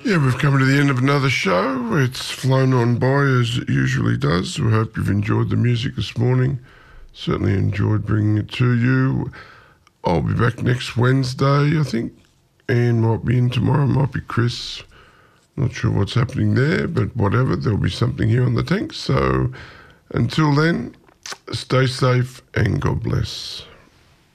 Yeah, we've come to the end of another show. It's flown on by as it usually does. We hope you've enjoyed the music this morning. Certainly enjoyed bringing it to you. I'll be back next Wednesday, I think. Ian might be in tomorrow, might be Chris. Not sure what's happening there, but whatever, there'll be something here on the tank. So until then, stay safe and God bless.